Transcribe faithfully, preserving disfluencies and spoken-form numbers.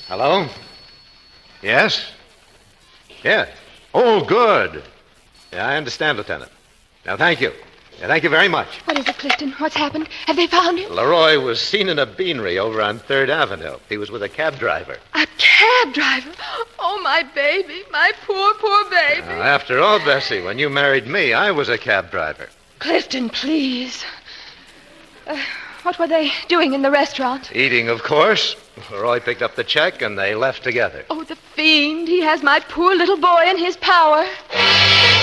Hello? Yes? Yeah. Oh, good. Yeah, I understand, Lieutenant. Now, thank you. Yeah, thank you very much. What is it, Clifton? What's happened? Have they found him? Leroy was seen in a beanery over on third Avenue. He was with a cab driver. A cab driver? Oh, my baby. My poor, poor baby. Now, after all, Bessie, when you married me, I was a cab driver. Clifton, please. Uh, what were they doing in the restaurant? Eating, of course. Leroy picked up the check, and they left together. Oh, the fiend. He has my poor little boy in his power.